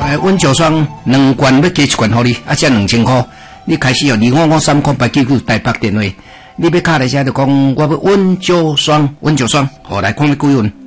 温酒霜2罐要加1罐给你，这2000块，你开始25530899台北电话，你要卡来遮就讲我要温酒霜，好来看你几温。